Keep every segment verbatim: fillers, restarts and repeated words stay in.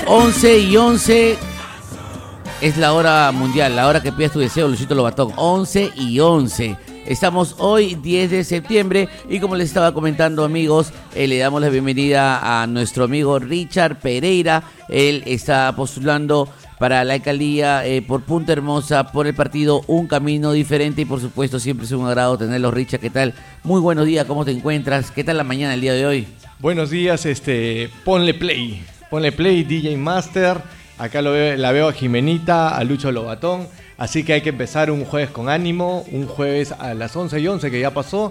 once y once. Es la hora mundial, la hora que pidas tu deseo, Luisito Lobatón. once y once. Estamos hoy diez de septiembre y como les estaba comentando, amigos, eh, le damos la bienvenida a nuestro amigo Richard Pereira. Él está postulando para la alcaldía eh, por Punta Hermosa, por el partido Un Camino Diferente, y por supuesto siempre es un agrado tenerlos. Richard, ¿qué tal? Muy buenos días, ¿cómo te encuentras? ¿Qué tal la mañana el día de hoy? Buenos días, este, ponle play, ponle play, D J Master. Acá lo veo, la veo a Jimenita, a Lucho Lobatón. Así que hay que empezar un jueves con ánimo, un jueves a las once y once que ya pasó,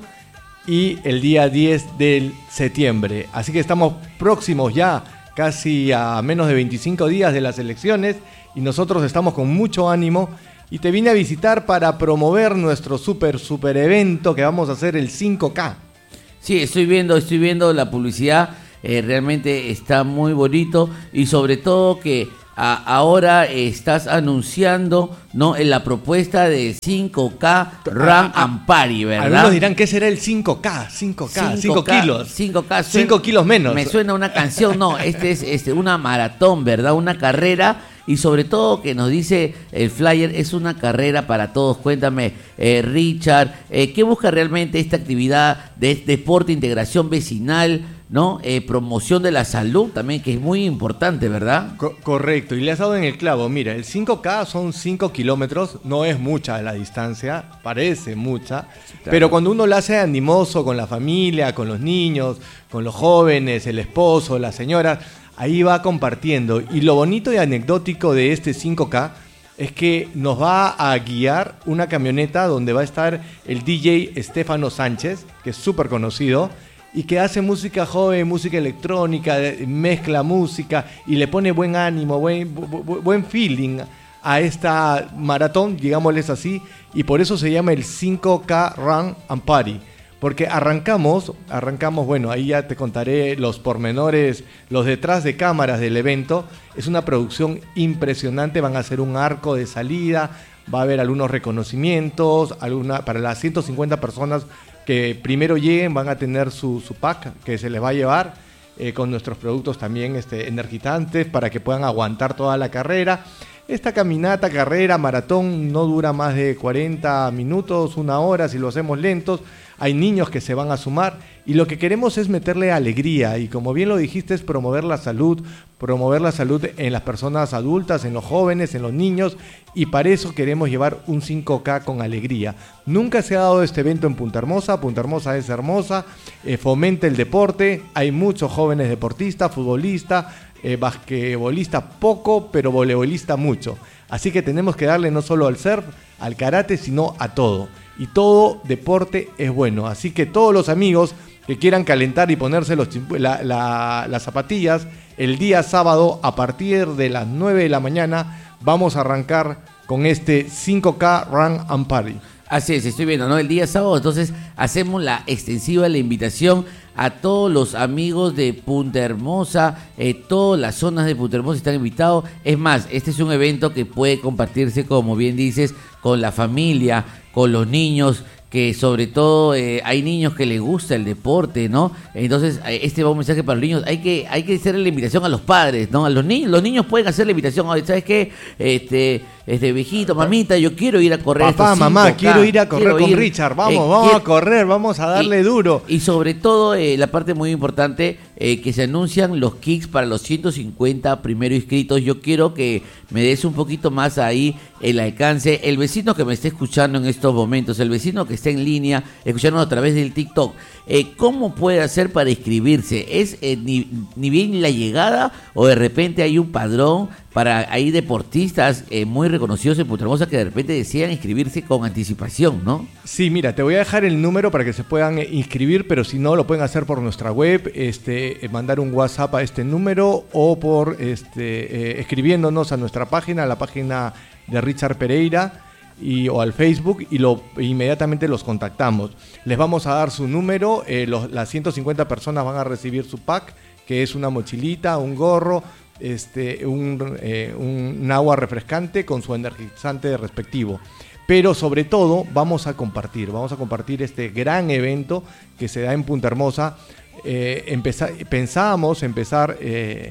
y el día diez de septiembre. Así que estamos próximos ya, casi a menos de veinticinco días de las elecciones, y nosotros estamos con mucho ánimo. Y te vine a visitar para promover nuestro super, super evento que vamos a hacer el cinco K. Sí, estoy viendo, estoy viendo la publicidad, eh, realmente está muy bonito, y sobre todo que a, ahora estás anunciando, ¿no?, en la propuesta de cinco K Run and Party, ¿verdad? Algunos dirán, ¿qué será el cinco K? cinco K, cinco kilos. cinco K suena, cinco kilos menos. Me suena una canción, no, este es este, una maratón, ¿verdad? Una carrera. Y sobre todo que nos dice el flyer, es una carrera para todos. Cuéntame, eh, Richard, eh, ¿qué busca realmente esta actividad de deporte, integración vecinal, ¿no? Eh, promoción de la salud también, que es muy importante, ¿verdad? Co- correcto, y le has dado en el clavo. Mira, el cinco K son cinco kilómetros, no es mucha la distancia, parece mucha, sí, claro. Pero cuando uno la hace animoso con la familia, con los niños, con los jóvenes, el esposo, la señora, ahí va compartiendo. Y lo bonito y anecdótico de este cinco K es que nos va a guiar una camioneta donde va a estar el D J Estefano Sánchez, que es súper conocido, y que hace música joven, música electrónica, mezcla música y le pone buen ánimo, buen, bu- buen feeling a esta maratón, digámosles así, y por eso se llama el cinco K Run and Party. Porque arrancamos, arrancamos, bueno, ahí ya te contaré los pormenores, los detrás de cámaras del evento. Es una producción impresionante, van a hacer un arco de salida, va a haber algunos reconocimientos, alguna, para las ciento cincuenta personas que primero lleguen van a tener su, su pack que se les va a llevar, eh, con nuestros productos también este, energizantes para que puedan aguantar toda la carrera. Esta caminata, carrera, maratón no dura más de cuarenta minutos, una hora si lo hacemos lentos. Hay niños que se van a sumar y lo que queremos es meterle alegría y, como bien lo dijiste, es promover la salud, promover la salud en las personas adultas, en los jóvenes, en los niños, y para eso queremos llevar un cinco K con alegría. Nunca se ha dado este evento en Punta Hermosa, Punta Hermosa es hermosa, eh, fomenta el deporte, hay muchos jóvenes deportistas, futbolistas, eh, basquetbolista poco, pero voleibolista mucho. Así que tenemos que darle no solo al surf, al karate, sino a todo. Y todo deporte es bueno. Así que todos los amigos que quieran calentar y ponerse los, la, la, las zapatillas, el día sábado a partir de las nueve de la mañana vamos a arrancar con este cinco K Run and Party. Así es, estoy viendo, ¿no? El día sábado, entonces hacemos la extensiva, la invitación a todos los amigos de Punta Hermosa, eh, todas las zonas de Punta Hermosa están invitados. Es más, este es un evento que puede compartirse, como bien dices, con la familia, con los niños, que sobre todo eh, hay niños que les gusta el deporte, ¿no? Entonces, este va un mensaje para los niños. Hay que hay que hacer la invitación a los padres, ¿no? A los niños, los niños pueden hacer la invitación. ¿Sabes qué? Este, este viejito, mamita, yo quiero ir a correr. Papá, mamá, quiero ir a correr con ir, Richard. Vamos, eh, vamos quiero, a correr, vamos a darle y, duro. Y sobre todo, eh, la parte muy importante, eh, que se anuncian los kicks para los ciento cincuenta primero inscritos. Yo quiero que me des un poquito más ahí el alcance. El vecino que me esté escuchando en estos momentos, el vecino que está en línea, escuchándonos a través del TikTok, eh, ¿cómo puede hacer para inscribirse? ¿Es eh, ni, ni bien la llegada o de repente hay un padrón para hay deportistas eh, muy reconocidos en Punta Hermosa que de repente desean inscribirse con anticipación, ¿no? Sí, mira, te voy a dejar el número para que se puedan inscribir, pero si no, lo pueden hacer por nuestra web, este, mandar un WhatsApp a este número o por este, eh, escribiéndonos a nuestra página, a la página de Richard Pereira, y, o al Facebook, y lo, inmediatamente los contactamos. Les vamos a dar su número, eh, los, las ciento cincuenta personas van a recibir su pack, que es una mochilita, un gorro, este, un, eh, un, un agua refrescante con su energizante respectivo. Pero sobre todo vamos a compartir, vamos a compartir este gran evento que se da en Punta Hermosa. Eh, empezar, pensábamos empezar... Eh,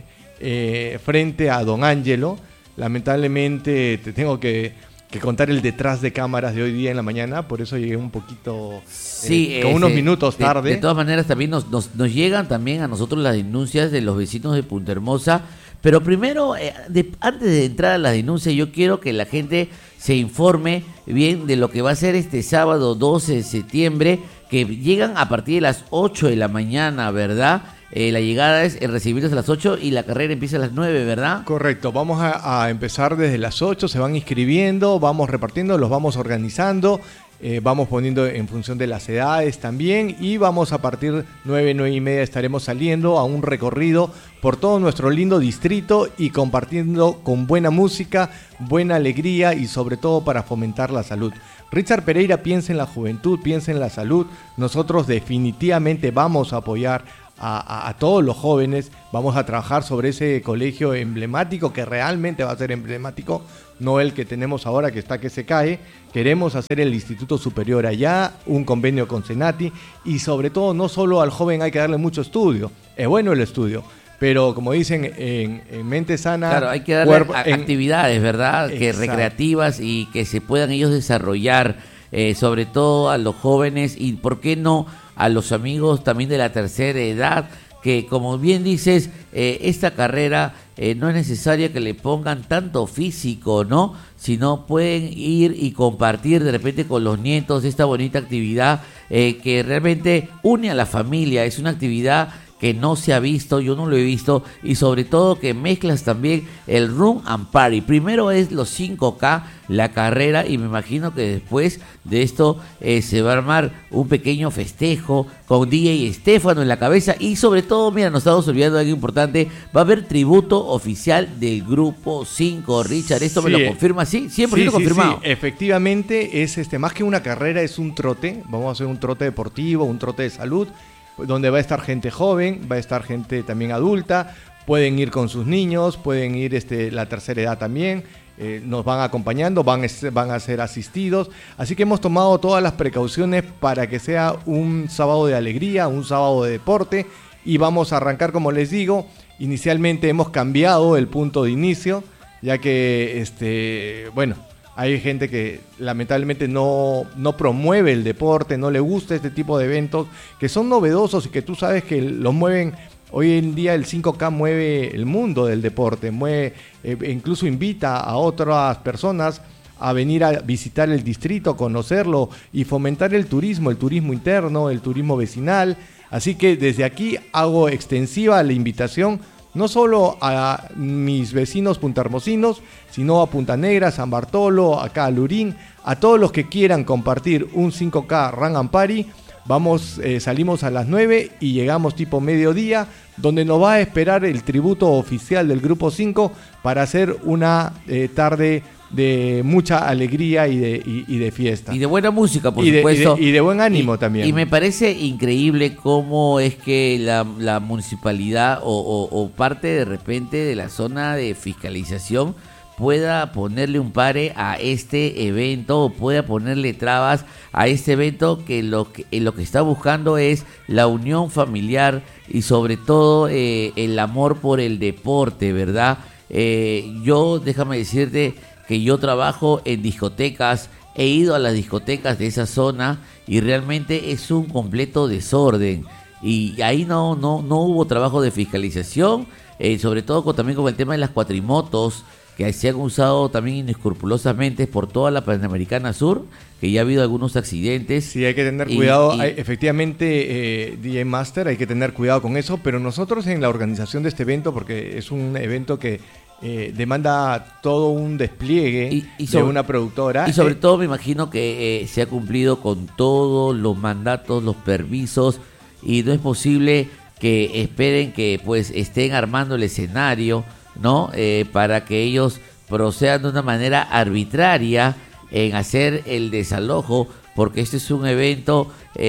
eh, frente a Don Ángelo. Lamentablemente te tengo que, que contar el detrás de cámaras de hoy día en la mañana, por eso llegué un poquito, sí, eh, con ese, unos minutos tarde. De, de todas maneras también nos, nos, nos llegan también a nosotros las denuncias de los vecinos de Punta Hermosa, pero primero, eh, de, antes de entrar a las denuncias, yo quiero que la gente se informe bien de lo que va a ser este sábado doce de septiembre, que llegan a partir de las ocho de la mañana, ¿verdad? Eh, la llegada es el recibirlos a las ocho y la carrera empieza a las nueve, ¿verdad? Correcto, vamos a, a empezar desde las ocho, se van inscribiendo, vamos repartiendo, los vamos organizando, eh, vamos poniendo en función de las edades también, y vamos a partir nueve, nueve y media estaremos saliendo a un recorrido por todo nuestro lindo distrito y compartiendo con buena música, buena alegría y sobre todo para fomentar la salud. Richard Pereira piensa en la juventud, piensa en la salud, nosotros definitivamente vamos a apoyar A, a, a todos los jóvenes, vamos a trabajar sobre ese colegio emblemático que realmente va a ser emblemático, no el que tenemos ahora que está que se cae. Queremos hacer el Instituto Superior allá, un convenio con Senati, y sobre todo no solo al joven hay que darle mucho estudio, es bueno el estudio, pero como dicen en, en mente sana, claro, hay que darle cuerpo, a, en, actividades, ¿verdad? Exacto. Que recreativas y que se puedan ellos desarrollar, eh, sobre todo a los jóvenes y, ¿por qué no?, a los amigos también de la tercera edad, que como bien dices, eh, esta carrera eh, no es necesaria que le pongan tanto físico, ¿no? Sino pueden ir y compartir de repente con los nietos esta bonita actividad eh, que realmente une a la familia. Es una actividad que no se ha visto, yo no lo he visto, y sobre todo que mezclas también el Run and Party. Primero es los cinco K, la carrera, y me imagino que después de esto eh, se va a armar un pequeño festejo con D J Estefano en la cabeza, y sobre todo, mira, nos estamos olvidando de algo importante, va a haber tributo oficial del Grupo cinco. Richard, ¿esto sí, me lo confirma? Sí, cien por ciento sí, sí, confirmado. Sí, efectivamente, es este más que una carrera, es un trote. Vamos a hacer un trote deportivo, un trote de salud, donde va a estar gente joven, va a estar gente también adulta, pueden ir con sus niños, pueden ir este, la tercera edad también, eh, nos van acompañando, van, van a ser asistidos, así que hemos tomado todas las precauciones para que sea un sábado de alegría, un sábado de deporte, y vamos a arrancar, como les digo, inicialmente hemos cambiado el punto de inicio, ya que, este, bueno, hay gente que lamentablemente no, no promueve el deporte, no le gusta este tipo de eventos que son novedosos y que tú sabes que los mueven. Hoy en día el cinco K mueve el mundo del deporte, mueve, eh, incluso invita a otras personas a venir a visitar el distrito, conocerlo y fomentar el turismo, el turismo interno, el turismo vecinal. Así que desde aquí hago extensiva la invitación no solo a mis vecinos puntahermosinos, sino a Punta Negra, San Bartolo, acá a Lurín, a todos los que quieran compartir un cinco K Run and Party. Vamos, eh, salimos a las nueve y llegamos tipo mediodía, donde nos va a esperar el tributo oficial del Grupo cinco para hacer una eh, tarde de mucha alegría y de, y, y de fiesta. Y de buena música, por y de, supuesto. Y de, y de buen ánimo y, también. Y me parece increíble cómo es que la, la municipalidad o, o, o parte de repente de la zona de fiscalización pueda ponerle un pare a este evento o pueda ponerle trabas a este evento que lo que, lo que está buscando es la unión familiar y sobre todo eh, el amor por el deporte, ¿verdad? Eh, yo, déjame decirte que yo trabajo en discotecas, he ido a las discotecas de esa zona y realmente es un completo desorden y ahí no no no hubo trabajo de fiscalización, eh, sobre todo con, también con el tema de las cuatrimotos que se han usado también inescrupulosamente por toda la Panamericana Sur, que ya ha habido algunos accidentes. Sí, hay que tener y, cuidado, y... hay, efectivamente, eh, D J Master, hay que tener cuidado con eso, pero nosotros en la organización de este evento, porque es un evento que eh, demanda todo un despliegue y, y sobre, de una productora. Y sobre eh, todo me imagino que eh, se ha cumplido con todos los mandatos, los permisos, y no es posible que esperen que pues estén armando el escenario, ¿no? Eh, para que ellos procedan de una manera arbitraria en hacer el desalojo, porque este es un evento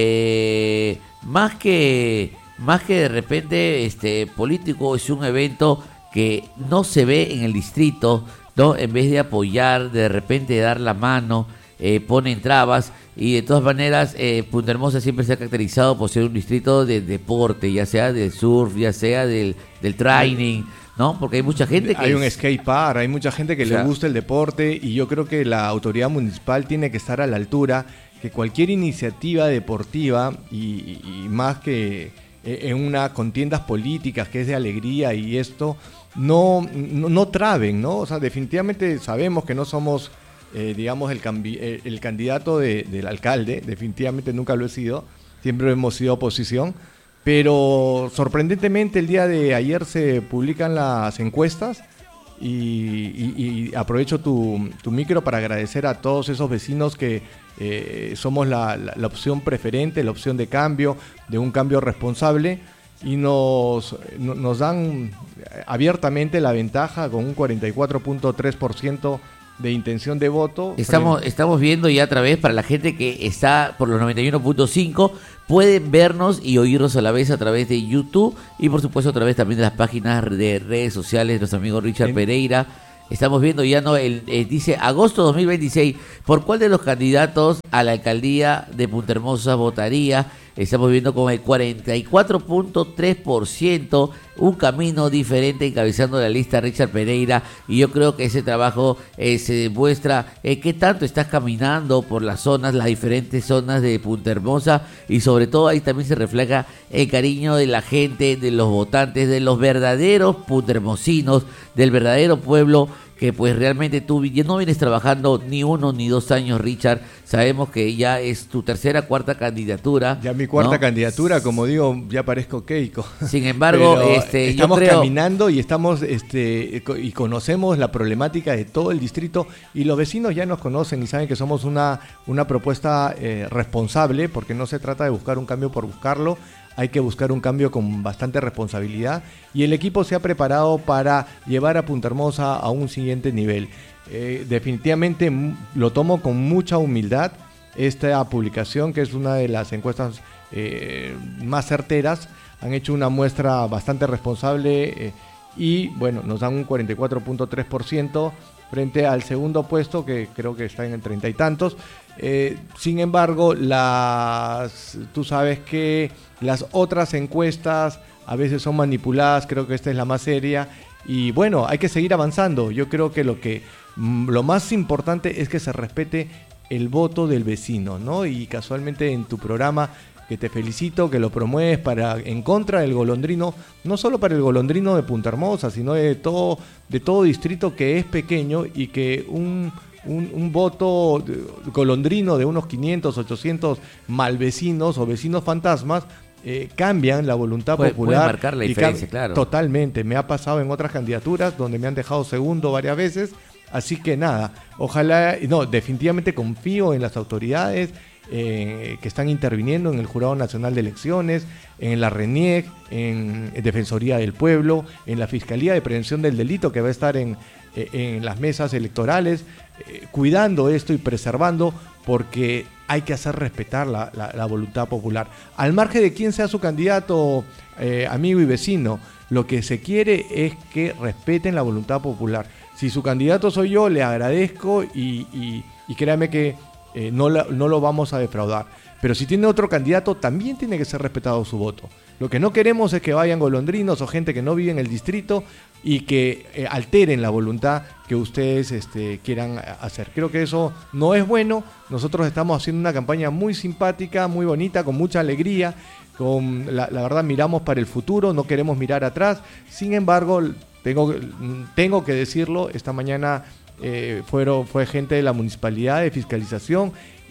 eh, más que más que de repente este político, es un evento que no se ve en el distrito, ¿no? En vez de apoyar, de repente dar la mano eh, ponen trabas, y de todas maneras eh, Punta Hermosa siempre se ha caracterizado por ser un distrito de deporte, ya sea del surf, ya sea del, del training, ¿no? Porque hay mucha gente que... Hay un es... skate park, hay mucha gente que o sea, le gusta el deporte, y yo creo que la autoridad municipal tiene que estar a la altura, que cualquier iniciativa deportiva, y, y, y más que en una contiendas políticas que es de alegría y esto, no, no, no traben, ¿no? O sea, definitivamente sabemos que no somos, eh, digamos, el, cambi- el, el candidato de, del alcalde, definitivamente nunca lo he sido, siempre hemos sido oposición, pero sorprendentemente el día de ayer se publican las encuestas, y, y, y aprovecho tu, tu micro para agradecer a todos esos vecinos que eh, somos la, la, la opción preferente, la opción de cambio, de un cambio responsable, y nos, nos dan abiertamente la ventaja con un cuarenta y cuatro punto tres por ciento de intención de voto. Estamos, estamos viendo ya a través, para la gente que está por los noventa y uno punto cinco, pueden vernos y oírnos a la vez a través de YouTube, y por supuesto a través también de las páginas de redes sociales de nuestro amigo Richard en... Pereira. Estamos viendo ya, no, el, el, dice agosto dos mil veintiséis, ¿por cuál de los candidatos a la alcaldía de Punta Hermosa votaría? Estamos viendo con el cuarenta y cuatro punto tres por ciento, un camino diferente encabezando la lista Richard Pereira, y yo creo que ese trabajo eh, se demuestra eh, qué tanto estás caminando por las zonas, las diferentes zonas de Punta Hermosa, y sobre todo ahí también se refleja el cariño de la gente, de los votantes, de los verdaderos puntahermosinos, del verdadero pueblo, que pues realmente tú ya no vienes trabajando ni uno ni dos años, Richard. Sabemos que ya es tu tercera, cuarta candidatura. Ya mi cuarta ¿no? candidatura, como digo, ya parezco Keiko. Sin embargo, Pero este, estamos yo creo... caminando y estamos este y conocemos la problemática de todo el distrito, y los vecinos ya nos conocen y saben que somos una, una propuesta eh, responsable, porque no se trata de buscar un cambio por buscarlo. Hay que buscar un cambio con bastante responsabilidad, y el equipo se ha preparado para llevar a Punta Hermosa a un siguiente nivel. Eh, definitivamente lo tomo con mucha humildad, esta publicación, que es una de las encuestas eh, más certeras. Han hecho una muestra bastante responsable, eh, y bueno, nos dan un cuarenta y cuatro punto tres por ciento frente al segundo puesto, que creo que está en el treinta y tantos. Eh, sin embargo, las, tú sabes que las otras encuestas a veces son manipuladas, creo que esta es la más seria, y bueno, hay que seguir avanzando. Yo creo que lo que lo más importante es que se respete el voto del vecino, ¿no? Y casualmente en tu programa, que te felicito, que lo promueves para en contra del golondrino, no solo para el golondrino de Punta Hermosa, sino de todo, de todo distrito que es pequeño, y que un, un, un voto golondrino de unos quinientos, ochocientos malvecinos o vecinos fantasmas eh, cambian la voluntad puede, popular. Puede marcar la diferencia, claro. Totalmente, me ha pasado en otras candidaturas donde me han dejado segundo varias veces, así que nada, ojalá, no, definitivamente confío en las autoridades Eh, que están interviniendo en el Jurado Nacional de Elecciones, en la RENIEC, en Defensoría del Pueblo, en la Fiscalía de Prevención del Delito, que va a estar en, eh, en las mesas electorales, eh, cuidando esto y preservando, porque hay que hacer respetar la, la, la voluntad popular. Al margen de quién sea su candidato, eh, amigo y vecino, lo que se quiere es que respeten la voluntad popular. Si su candidato soy yo, le agradezco, y, y, y créame que Eh, no, la, no lo vamos a defraudar. Pero si tiene otro candidato, también tiene que ser respetado su voto. Lo que no queremos es que vayan golondrinos o gente que no vive en el distrito y que eh, alteren la voluntad que ustedes este, quieran hacer. Creo que eso no es bueno. Nosotros estamos haciendo una campaña muy simpática, muy bonita, con mucha alegría. Con la, la verdad, miramos para el futuro, no queremos mirar atrás. Sin embargo, tengo, tengo que decirlo, esta mañana Eh, fueron, fue gente de la municipalidad de fiscalización,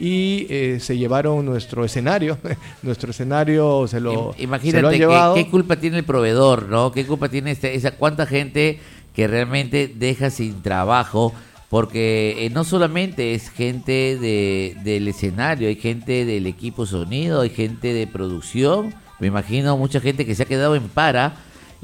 y eh, se llevaron nuestro escenario, nuestro escenario se lo, Imagínate, se lo han llevado. ¿qué, qué culpa tiene el proveedor, no? ¿Qué culpa tiene este, esa cuánta gente que realmente deja sin trabajo? Porque eh, no solamente es gente de, del escenario, hay gente del equipo sonido, hay gente de producción, me imagino mucha gente que se ha quedado en para.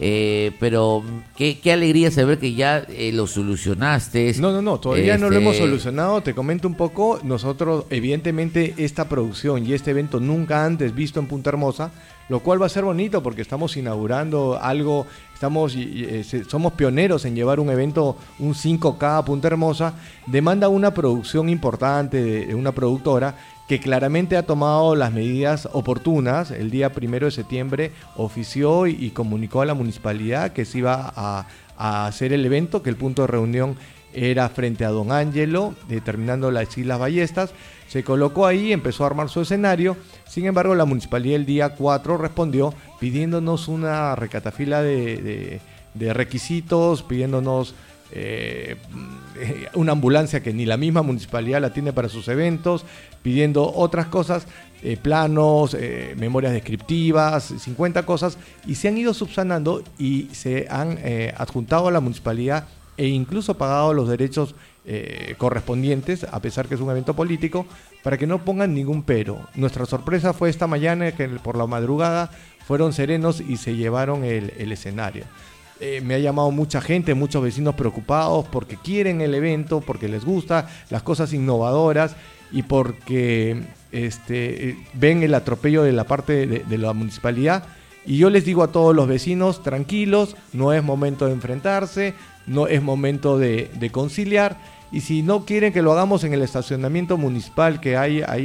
eh, pero qué, qué alegría saber que ya eh, lo solucionaste. No, no, no, todavía este... no lo hemos solucionado. Te comento un poco. Nosotros, evidentemente, esta producción y este evento nunca antes visto en Punta Hermosa, lo cual va a ser bonito porque estamos inaugurando algo, estamos eh, somos pioneros en llevar un evento, un cinco K a Punta Hermosa. Demanda una producción importante de, de una productora que claramente ha tomado las medidas oportunas. El día primero de septiembre ofició y, y comunicó a la municipalidad que se iba a, a hacer el evento, que el punto de reunión era frente a Don Ángelo, determinando las Islas Ballestas. Se colocó ahí, empezó a armar su escenario. Sin embargo, la municipalidad el día cuatro respondió pidiéndonos una recatafila de, de, de requisitos, pidiéndonos eh, una ambulancia que ni la misma municipalidad la tiene para sus eventos, pidiendo otras cosas, eh, planos, eh, memorias descriptivas, cincuenta cosas, y se han ido subsanando y se han eh, adjuntado a la municipalidad e incluso pagado los derechos eh, correspondientes, a pesar que es un evento político, para que no pongan ningún pero. Nuestra sorpresa fue esta mañana que por la madrugada fueron serenos y se llevaron el, el escenario. Eh, me ha llamado mucha gente, muchos vecinos preocupados porque quieren el evento, porque les gusta las cosas innovadoras y porque este, eh, ven el atropello de la parte de, de la municipalidad. Y yo les digo a todos los vecinos, tranquilos, no es momento de enfrentarse, no es momento de, de conciliar, y si no quieren que lo hagamos en el estacionamiento municipal que hay ahí